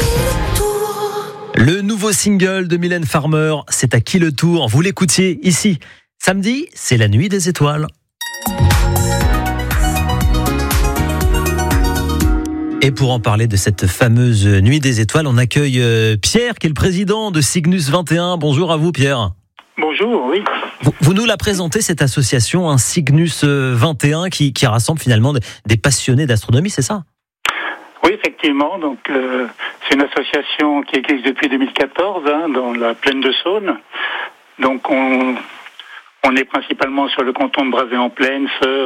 Le nouveau single de Mylène Farmer, c'est à qui le tour? Vous l'écoutiez ici. Samedi, c'est la nuit des étoiles. Et pour en parler de cette fameuse nuit des étoiles, on accueille Pierre, qui est le président de Cygnus 21. Bonjour à vous, Pierre. Bonjour, oui. Vous nous la présentez, cette association, Cygnus 21, qui rassemble finalement des passionnés d'astronomie, c'est ça? Oui, effectivement. Donc, c'est une association qui existe depuis 2014 dans la plaine de Saône. Donc, on est principalement sur le canton de Brazé-en-Plaine, Sœurs,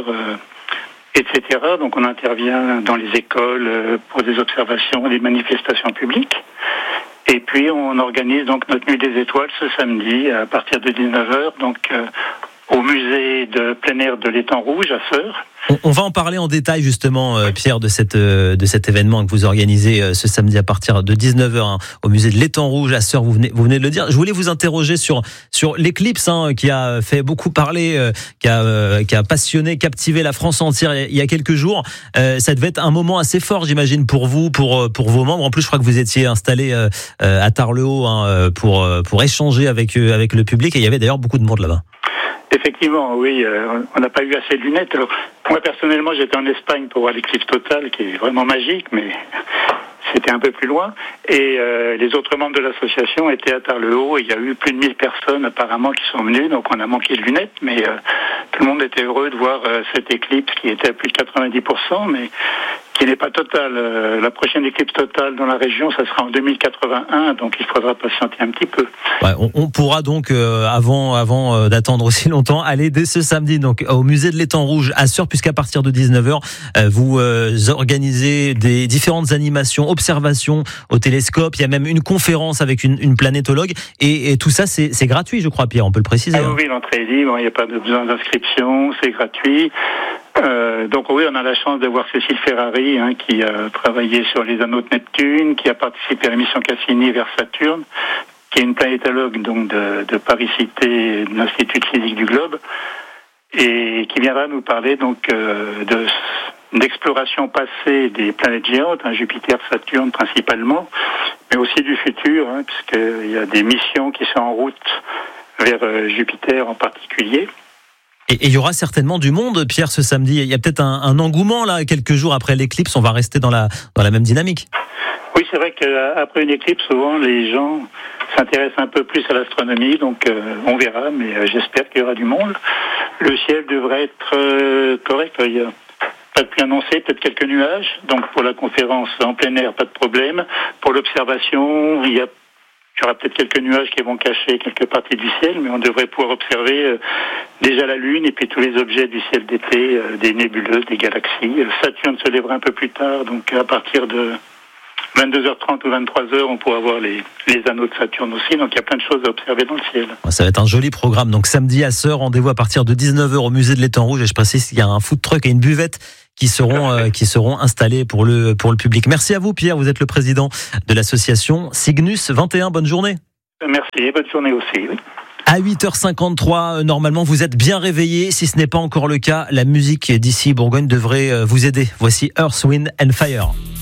etc. Donc, on intervient dans les écoles pour des observations, des manifestations publiques. Et puis, on organise donc notre nuit des étoiles ce samedi à partir de 19h, donc au musée de plein air de l'Étang Rouge à Sœurs. On va en parler en détail justement, Pierre, de cet événement que vous organisez ce samedi à partir de 19h au musée de l'Étang Rouge à Sœurs. Vous venez de le dire. Je voulais vous interroger sur l'éclipse qui a fait beaucoup parler, qui a passionné, captivé la France entière il y a quelques jours. Ça devait être un moment assez fort, j'imagine, pour vous, pour vos membres. En plus, je crois que vous étiez installé à Tare-le-Haut pour échanger avec le public, et il y avait d'ailleurs beaucoup de monde là-bas. Effectivement, oui, on n'a pas eu assez de lunettes. Alors, moi, personnellement, j'étais en Espagne pour voir l'éclipse totale, qui est vraiment magique, mais c'était un peu plus loin. Et les autres membres de l'association étaient à Tare-le-Haut, et il y a eu plus de 1000 personnes, apparemment, qui sont venues, donc on a manqué de lunettes, mais tout le monde était heureux de voir cette éclipse qui était à plus de 90%, mais qui n'est pas totale. La prochaine éclipse totale dans la région, ça sera en 2081, donc il faudra patienter un petit peu. Ouais, on pourra donc, avant d'attendre aussi longtemps, aller dès ce samedi donc au musée de l'Étang Rouge à Sœurs, puisqu'à partir de 19h, vous organisez des différentes animations, observations au télescope. Il y a même une conférence avec une planétologue, et tout ça, c'est gratuit, je crois, Pierre, on peut le préciser. Ah oui, l'entrée est libre, il n'y a pas besoin d'inscription, c'est gratuit. Donc oui, on a la chance de voir Cécile Ferrari, qui a travaillé sur les anneaux de Neptune, qui a participé à la mission Cassini vers Saturne, qui est une planétologue donc de Paris-Cité, de l'Institut de physique du globe, et qui viendra nous parler donc d'exploration passée des planètes géantes, Jupiter, Saturne principalement, mais aussi du futur, puisqu'il y a des missions qui sont en route vers Jupiter en particulier. Et il y aura certainement du monde, Pierre, ce samedi. Il y a peut-être un engouement là, quelques jours après l'éclipse. On va rester dans la même dynamique. Oui, c'est vrai qu'après une éclipse, souvent les gens s'intéressent un peu plus à l'astronomie, donc on verra, mais j'espère qu'il y aura du monde. Le ciel devrait être correct. Il y a pas de pluie annoncée, peut-être quelques nuages. Donc pour la conférence en plein air, pas de problème. Pour l'observation, il y aura peut-être quelques nuages qui vont cacher quelques parties du ciel, mais on devrait pouvoir observer déjà la Lune et puis tous les objets du ciel d'été, des nébuleuses, des galaxies. Saturne se lèvera un peu plus tard, donc à partir de 22h30 ou 23h, on pourra voir les anneaux de Saturne aussi. Donc il y a plein de choses à observer dans le ciel. Ça va être un joli programme. Donc samedi à Sœurs, rendez-vous à partir de 19h au musée de l'Étang Rouge. Et je précise qu'il y a un food truck et une buvette qui seront installés pour le public. Merci à vous, Pierre. Vous êtes le président de l'association Cygnus 21. Bonne journée. Merci. Bonne journée aussi. Oui. À 8h53, normalement, vous êtes bien réveillés. Si ce n'est pas encore le cas, la musique d'ici Bourgogne devrait vous aider. Voici Earth, Wind and Fire.